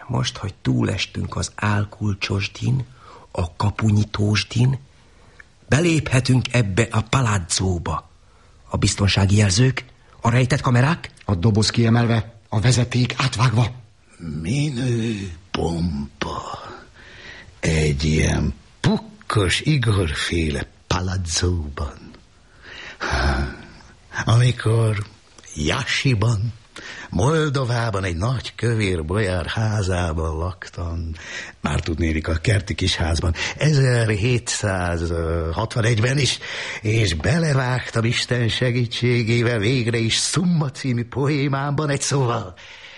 Most, hogy túlestünk az álkulcsosdin, a kapunyitósdin, beléphetünk ebbe a palazzóba. A biztonsági jelzők, a rejtett kamerák, a doboz kiemelve, a vezeték átvágva. Minő pompa. Egy ilyen pukkos Igorféle palazzóban. Amikor Jasiban, Moldovában egy nagy kövér bojár házában laktam, már tudnélik a kerti kis házban, 1761-ben is, és belevágtam Isten segítségével végre is Szumma című poémámban, egy szóval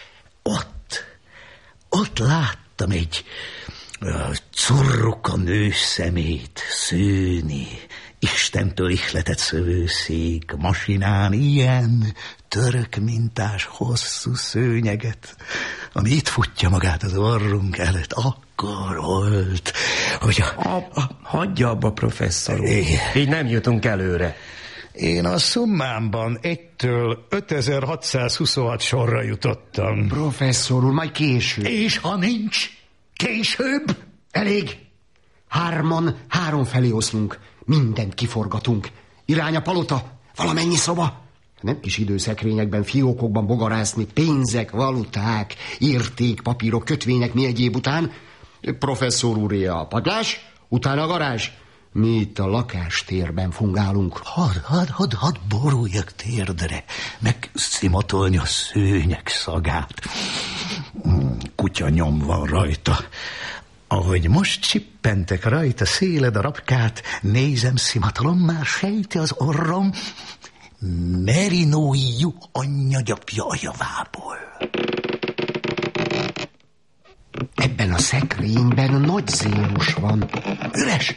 ott láttam egy curruka nő szemét szőni, Istentől ihletett szövőszék, masinán ilyen török mintás hosszú szőnyeget, ami itt futja magát az orrunk előtt. Akkor volt, hogy hagyja abba, professzor úr. Így nem jutunk előre. Én a szummámban 1-től 5626 sorra jutottam. Professzor úr, majd később. És ha nincs később? Elég. 3-an 3 felé oszlunk. Mindent kiforgatunk. Irány a palota, valamennyi szoba. Nem kis időszekrényekben, fiókokban bogarászni, pénzek, valuták, értékpapírok, kötvények mi egyéb után. Professzor úré a padlás, utána a garázs. Mi itt a lakástérben fungálunk. Hadd boruljak térdre, meg szimatolni a szőnyeg szagát. Kutya nyom van rajta. Ahogy most csippentek rajta széle darabkát, nézem, szimatolom, már sejti az orrom, merinói lyuk anyja gyapja a javából. Ebben a szekrényben nagy zérus van. Üres!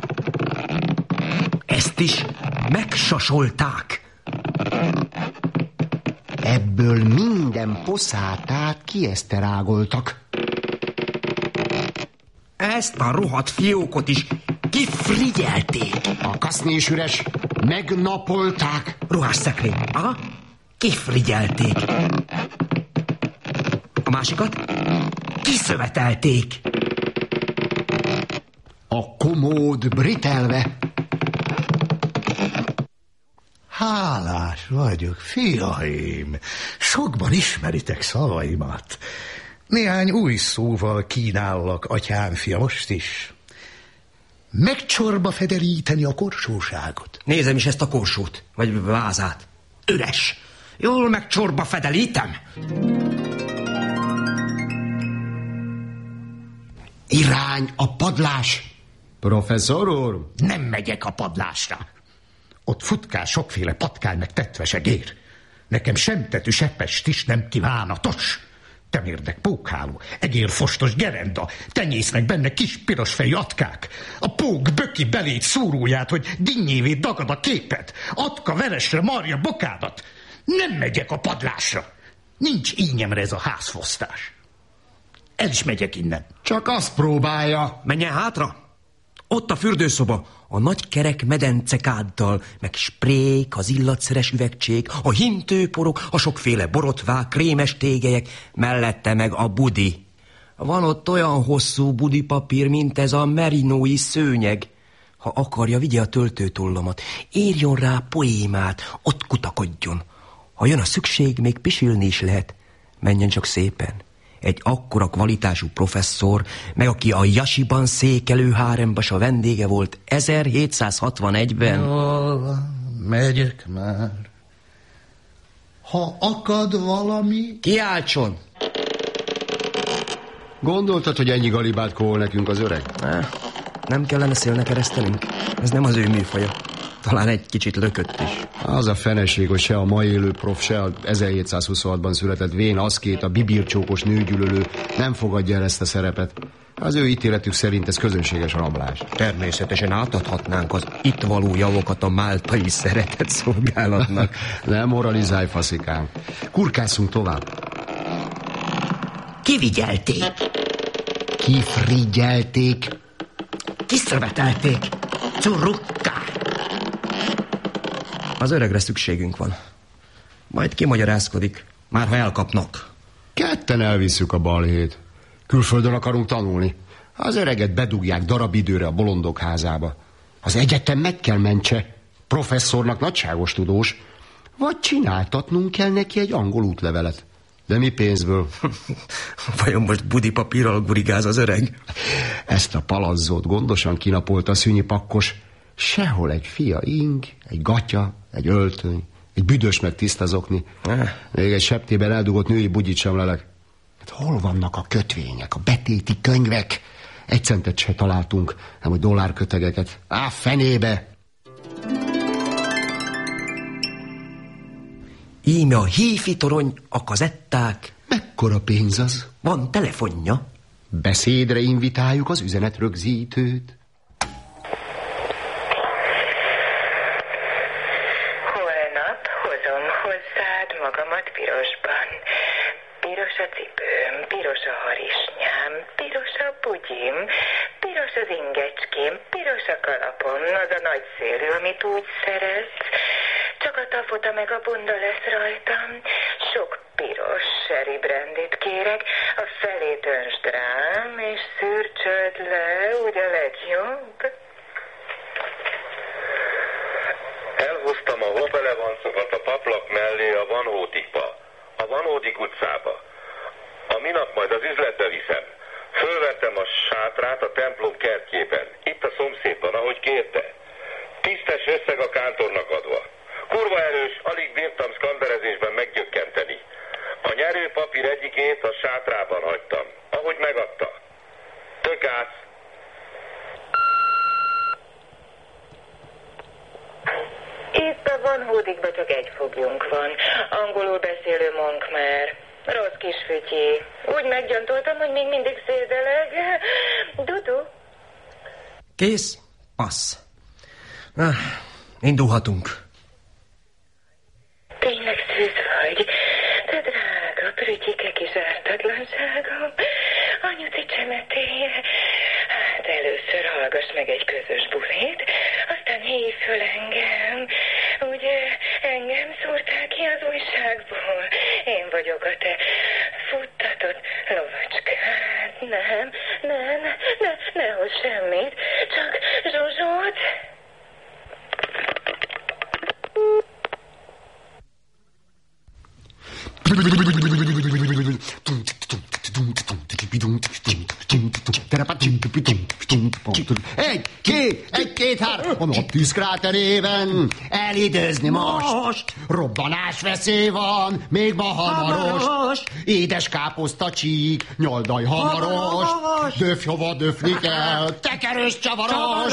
Ezt is megsasolták. Ebből minden poszátát kieszterágoltak. Ezt a rohadt fiókot is kifrigyelték. A kaszni is üres, megnapolták. Ruhás szekrény, aha, kifrigyelték. A másikat kiszövetelték. A komód britelve. Hálás vagyok, fiaim, sokban ismeritek szavaimat. Néhány új szóval kínállak, atyám fia, most is. Megcsorba federíteni a korsóságot. Nézem is ezt a korsót, vagy vázát. Üres. Jól megcsorba fedelítem. Irány a padlás. Professzor úr? Nem megyek a padlásra. Ott futkál sokféle patkány meg tetvesegér. Nekem sem tetű, se pest is nem kívánatos. Temérdek pókháló, egérfostos gerenda, tenyésznek benne kis pirosfejű atkák. A pók böki beléd szúróját, hogy dinnyévé dagad a képed. Atka veresre marja bokádat. Nem megyek a padlásra. Nincs ínyemre ez a házfosztás. El is megyek innen. Csak azt próbálja. Menjen hátra. Ott a fürdőszoba, a nagy kerek medencekáddal, meg sprék, az illatszeres üvegcsék, a hintőporok, a sokféle borotvák, krémes tégelyek, mellette meg a budi. Van ott olyan hosszú budipapír, mint ez a merinói szőnyeg. Ha akarja, vigye a töltőtollamat, írjon rá poémát, ott kutakodjon. Ha jön a szükség, még pisilni is lehet. Menjen csak szépen. Egy akkora kvalitású professzor, meg aki a Jasiban székelő hárembas a vendége volt 1761-ben. Jól, megyek már. Ha akad valami... Kiáltson! Gondoltad, hogy ennyi galibát kóhol nekünk az öreg? Nem kellene szélne keresztelünk. Ez nem az ő műfaja. Talán egy kicsit lökött is. Az a feneség, hogy se a mai élő prof, se a 1726-ban született vén aszkét, a bibircsókos nőgyűlölő nem fogadja el ezt a szerepet. Az ő ítéletük szerint ez közönséges rablás. Természetesen átadhatnánk az itt való javokat a máltai szeretett szolgálatnak. Nem moralizálj, faszikám. Kurkászunk tovább. Kivigyelték. Kifrigyelték. Kiszövetelték. Currukká. Az öregre szükségünk van. Majd kimagyarázkodik, már ha elkapnak. Ketten elvisszük a balhét. Külföldön akarunk tanulni. Az öreget bedugják darabidőre a bolondok házába. Az egyetem meg kell mentse. Professzornak nagyságos tudós. Vagy csináltatnunk kell neki egy angol útlevelet. De mi pénzből? Vajon most budi papírral gurigáz az öreg? Ezt a palazzót gondosan kinapolta a szűnyi pakkos. Sehol egy fia ing, egy gatya, egy öltöny, egy büdös meg tiszta zokni. Még egy septében eldugott női bugyit sem lelek. Hát hol vannak a kötvények, a betéti könyvek? 1 centet se találtunk, nem hogy dollárkötegeket. Á, fenébe! Íme a hífi torony, a kazetták. Mekkora pénz az? Van telefonja. Beszédre invitáljuk az üzenetrögzítőt. Holnap hozom hozzád magamat pirosban. Piros a cipőm, piros a harisnyám, piros a bugyim, piros az ingecském, piros a kalapom, az a nagy szélű, amit úgy szeretsz. Csak a tafota meg a bunda lesz rajtam. Sok piros sherry brandit kérek, a felét öntsd rám, és szürcsöld le, úgy a legjobb. Elhoztam a hopelevancokat a paplak mellé a Van Hódikba, a Van Hódik utcába. A minap majd az üzletbe viszem. Fölvettem a sátrát a templom kertjében, itt a szomszédban, ahogy kérte. Tisztes összeg a kántornak adva. Kurva erős, alig bírtam szkanderezésben meggyökkenteni. A nyerőpapír egyikét a sátrában hagytam, ahogy megadta. Tökász! Itt a Van Hódikban csak egy foglyunk van. Angolul beszélő Monkmer. Rossz kis fütyi. Úgy meggyantoltam, hogy még mindig szédeleg. Dudu? Kész? Passz. Indulhatunk. Tényleg szűz vagy. De drága, prütyike kis ártatlanságom. Anyuci csemetéje. Hát először hallgass meg egy közös bulit, aztán hívj föl engem. Ugye engem szúrtál ki az újságból. Én vagyok a te futtatott lovacskád. Ne hozz semmit, csak zsuzsót. Egy-két, három, a tűzkráterében elidőzni most. Robbanás veszély van, még ma hamaros. Édes káposzta csík, nyoldaj hamaros. Döfjova döfni kell, tekerős csavaros.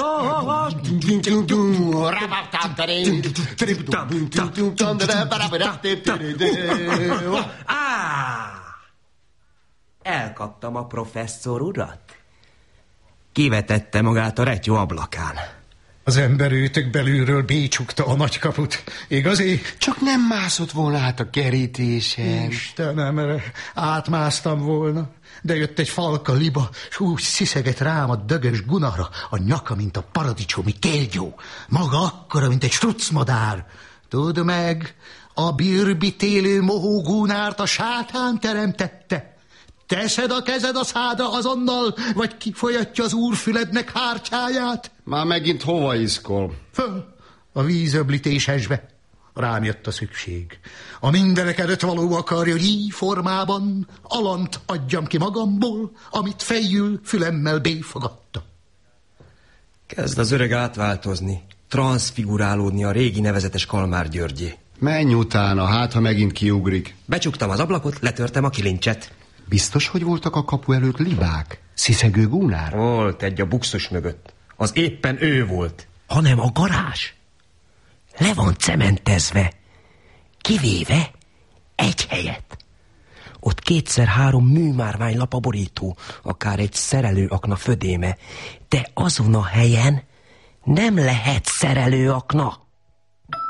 Elkaptam a professzor urat. Kivetette magát a retyó ablakán. Az emberőtök belülről bécsukta a nagykaput. Igazi? Csak nem mászott volna át a kerítésen. Istenem, átmásztam volna. De jött egy falka liba, s úgy sziszegett rám a dögös Gunara, a nyaka, mint a paradicsomi térgyó. Maga akkora, mint egy struccmadár. Tudd meg, a birbitélő mohó Gunárt a sátán teremtette. Teszed a kezed a szádra azonnal, vagy kifolyatja az úrfülednek hártyáját? Már megint hova iszkol? Föl, a vízöblítésesbe. Rám jött a szükség. A mindenek előtt való akarja, hogy így formában alant adjam ki magamból, amit fejül fülemmel béfogadta. Kezd az öreg átváltozni, transzfigurálódni a régi nevezetes Kalmár Györgyé. Menj utána, hát ha megint kiugrik. Becsuktam az ablakot, letörtem a kilincset. Biztos, hogy voltak a kapu előtt libák? Sziszegő Gunár? Volt egy a buxus mögött. Az éppen ő volt. Hanem a garázs. Le van cementezve. Kivéve egy helyet. Ott 2x3 műmárvány lapaborító, akár egy szerelőakna födéme. De azon a helyen nem lehet szerelőakna.